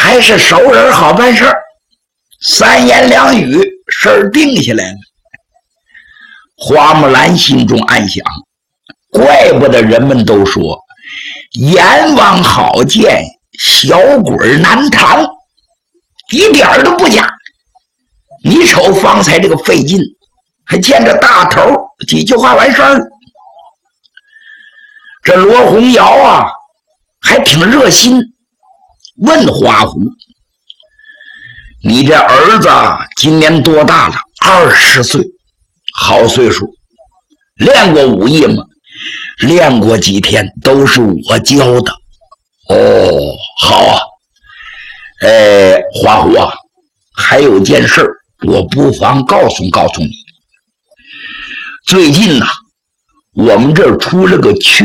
还是熟人好办事儿，三言两语事儿定下来了。花木兰心中暗想，怪不得人们都说阎王好见，小鬼难扛，一点儿都不假。你瞅方才这个费劲，还见着大头几句话完事儿了。这罗红瑶啊还挺热心，问花狐，你这儿子今年多大了？20岁，好岁数。练过武艺吗？练过几天，都是我教的。哦，好啊。花狐啊，还有件事儿，我不妨告诉你。最近我们这儿出了个缺，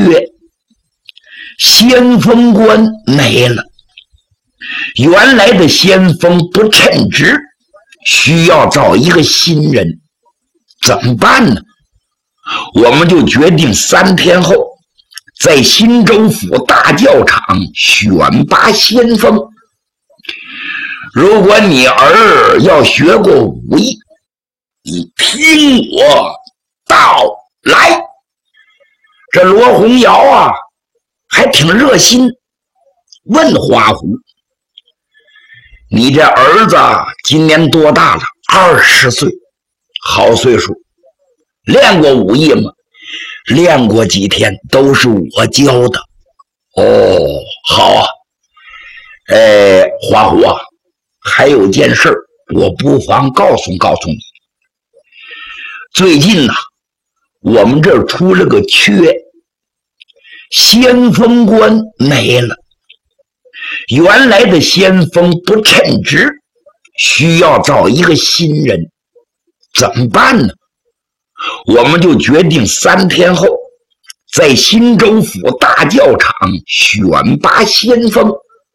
先锋官没了，原来的先锋不称职，需要找一个新人，怎么办呢？我们就决定3天后在新州府大教场选拔先锋。如果你儿要学过武艺，你听我道来。这罗红瑶啊还挺热心，问花狐，你这儿子今年多大了？20岁，好岁数。练过武艺吗？练过几天，都是我教的。哦，好啊。花狐啊，还有件事儿，我不妨告诉你。最近我们这儿出了个缺，先锋官没了，原来的先锋不称职，需要找一个新人，怎么办呢？我们就决定3天后在新州府大教场选拔先锋。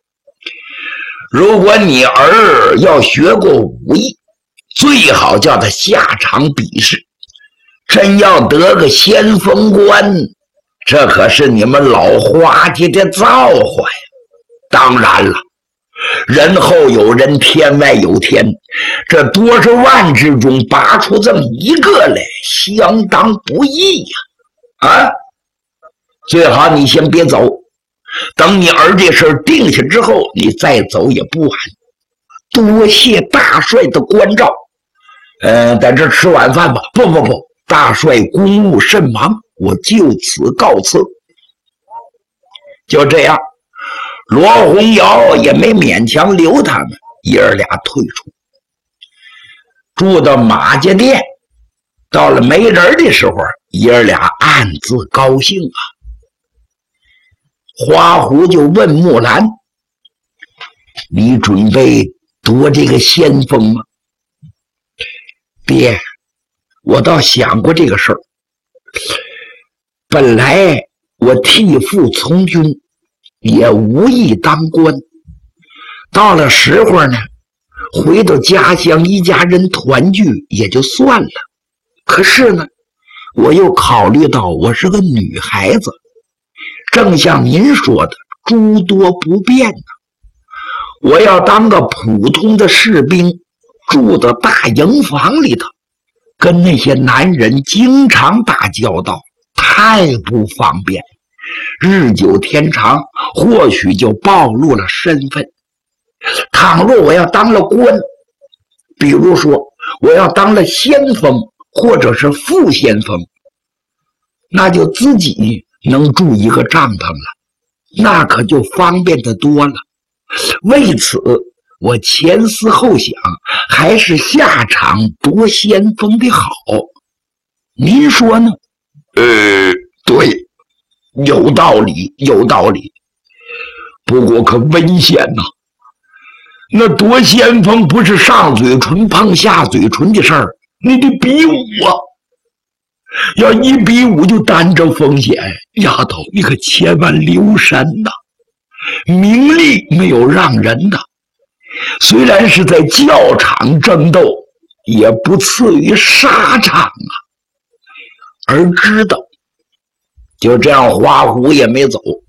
如果你儿要学过武艺，最好叫他下场比试，真要得个先锋官，这可是你们老花家的造化呀。当然了，人后有人，天外有天，这多少万之中拔出这么一个来，相当不易呀。最好你先别走，等你儿这事儿定下之后，你再走也不晚。多谢大帅的关照。在这吃晚饭吧。不，大帅公务甚忙，我就此告辞。就这样，罗红瑶也没勉强留他们，爷儿俩退出，住到马家店。到了没人的时候，爷儿俩暗自高兴啊。花狐就问木兰，你准备夺这个先锋吗？爹，我倒想过这个事儿。本来我替父从军，也无意当官，到了时候呢，回到家乡一家人团聚也就算了。可是呢，我又考虑到我是个女孩子，正像您说的，诸多不便呢。我要当个普通的士兵，住到大营房里头，跟那些男人经常打交道，太不方便。日久天长，或许就暴露了身份。倘若我要当了官，比如说我要当了先锋或者是副先锋，那就自己能住一个帐篷了，那可就方便得多了。为此我前思后想，还是下场夺先锋的好。您说呢？对，有道理。不过可危险呐。那夺先锋不是上嘴唇碰下嘴唇的事儿，你得比武啊。要一比武就担着风险，丫头你可千万留神呐。名利没有让人的，虽然是在教场争斗，也不次于沙场啊。而知道，就这样，花狐也没走，